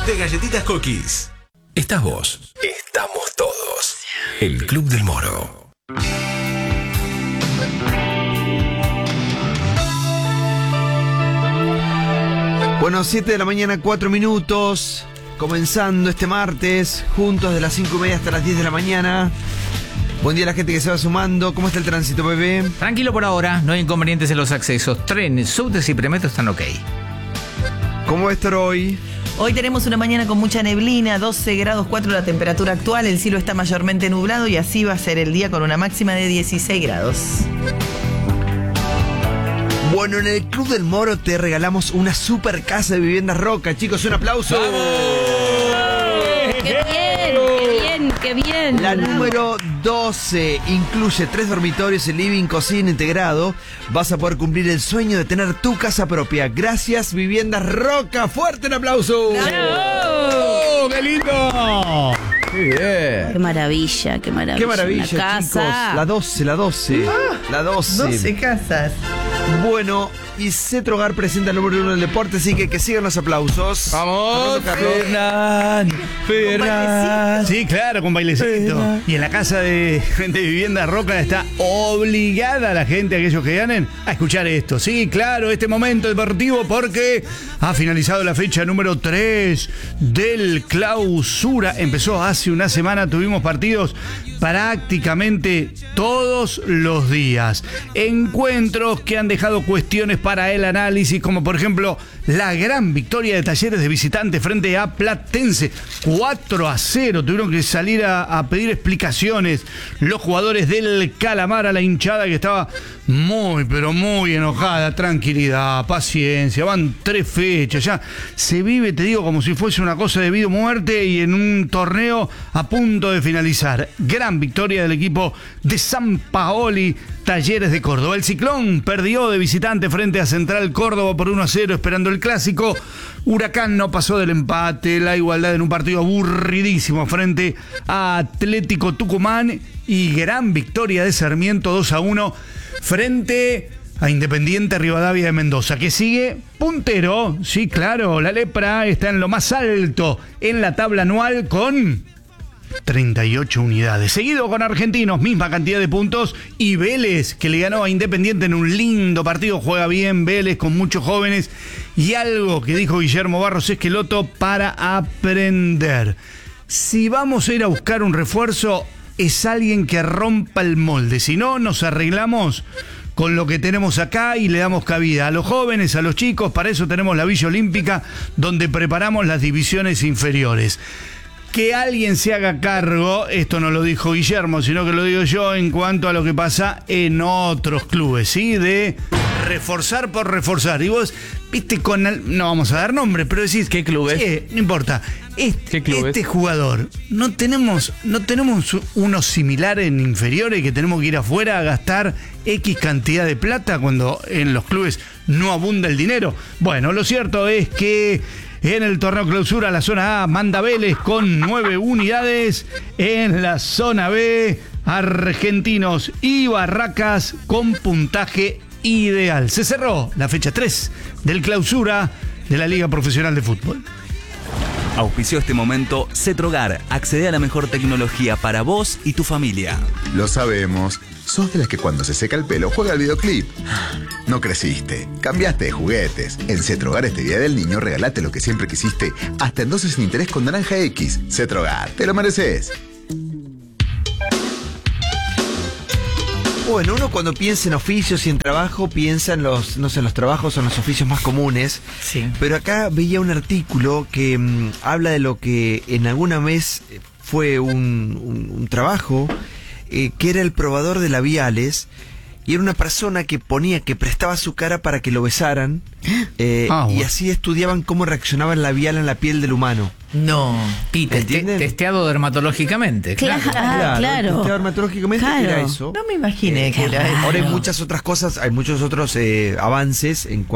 de galletitas Cookies. Estás vos. Estamos todos. El Club del Moro. Bueno, 7 de la mañana, 4 minutos. Comenzando este martes, juntos de las 5:30 hasta las 10 de la mañana. Buen día a la gente que se va sumando. ¿Cómo está el tránsito, bebé? Tranquilo por ahora, no hay inconvenientes en los accesos. Trenes, subtes y premetro están ok. ¿Cómo va a estar hoy? Hoy tenemos una mañana con mucha neblina, 12 grados 4 la temperatura actual, el cielo está mayormente nublado y así va a ser el día con una máxima de 16 grados. Bueno, en el Club del Moro te regalamos una super casa de viviendas Roca. Chicos, un aplauso. ¡Qué bien! ¡Qué bien! ¡Qué bien! La número 12 incluye 3 dormitorios, el living, cocina integrado. Vas a poder cumplir el sueño de tener tu casa propia. Gracias, Viviendas Roca. ¡Fuerte el aplauso! ¡Bravo! ¡Qué lindo! ¡Qué bien! ¡Qué maravilla! ¡Qué maravilla! ¡Qué maravilla, Una chicos! casa. La 12. La 12. 12 casas. Bueno, y Cetrogar presenta el número 1 del deporte, así que sigan los aplausos. ¡Vamos! Fernán. Sí, claro, con bailecito. Y en la casa de Vivienda Roca está obligada la gente, aquellos que ganen, a escuchar esto. Sí, claro, este momento deportivo porque ha finalizado la fecha número 3 del Clausura. Empezó hace una semana, tuvimos partidos prácticamente todos los días. Encuentros que han dejado cuestiones para el análisis, como por ejemplo la gran victoria de Talleres de visitante frente a Platense, 4-0. Tuvieron que salir a pedir explicaciones los jugadores del Calamar a la hinchada que estaba muy, pero muy enojada. Tranquilidad, paciencia, van 3 fechas, ya se vive, te digo, como si fuese una cosa de vida o muerte y en un torneo a punto de finalizar. Gran victoria del equipo de San Paoli, Talleres de Córdoba. El Ciclón perdió de visitante frente a Central Córdoba por 1-0 esperando el clásico. Huracán no pasó del empate, la igualdad en un partido aburridísimo frente a Atlético Tucumán y gran victoria de Sarmiento 2-1 frente a Independiente Rivadavia de Mendoza, que sigue puntero. Sí, claro, la Lepra está en lo más alto en la tabla anual con 38 unidades. Seguido con Argentinos, misma cantidad de puntos. Y Vélez, que le ganó a Independiente en un lindo partido. Juega bien Vélez, con muchos jóvenes. Y algo que dijo Guillermo Barros Esqueloto: para aprender. Si vamos a ir a buscar un refuerzo, es alguien que rompa el molde. Si no, nos arreglamos con lo que tenemos acá y le damos cabida a los jóvenes, a los chicos. Para eso tenemos la Villa Olímpica, donde preparamos las divisiones inferiores. Que alguien se haga cargo, esto no lo dijo Guillermo, sino que lo digo yo, en cuanto a lo que pasa en otros clubes, ¿sí? De reforzar por reforzar. Y vos, viste, no vamos a dar nombre, pero decís, ¿qué clubes? Sí, no importa. ¿Qué clubes? Este jugador, no tenemos uno similar en inferiores que tenemos que ir afuera a gastar X cantidad de plata cuando en los clubes no abunda el dinero. Bueno, lo cierto es que en el torneo Clausura, la zona A manda Vélez con 9 unidades. En la zona B, Argentinos y Barracas con puntaje ideal. Se cerró la fecha 3 del Clausura de la Liga Profesional de Fútbol. Auspició este momento Cetrogar. Accede a la mejor tecnología para vos y tu familia. Lo sabemos. Sos de las que cuando se seca el pelo juega el videoclip. No creciste, cambiaste de juguetes. En Cetrogar este Día del Niño regalate lo que siempre quisiste, hasta en 12 sin interés con Naranja X. Cetrogar, te lo mereces. Bueno, uno cuando piensa en oficios y en trabajo piensa en los, no sé, en los trabajos o en los oficios más comunes. Sí. Pero acá veía un artículo que habla de lo que en alguna vez fue un trabajo, que era el probador de labiales. Y era una persona que prestaba su cara para que lo besaran. Bueno. Y así estudiaban cómo reaccionaba el labial en la piel del humano. No. Y ¿Entienden? testeado dermatológicamente. Claro. Testeado dermatológicamente era eso. No me imaginé que era eso. Ahora hay muchas otras cosas, hay muchos otros avances en